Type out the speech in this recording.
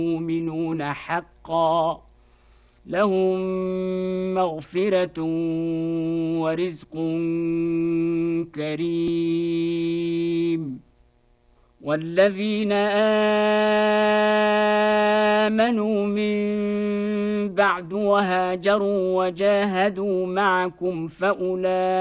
المؤمنون حقا لهم مغفرة ورزق كريم. والذين آمنوا من بعد وهاجروا وجاهدوا معكم فأولئك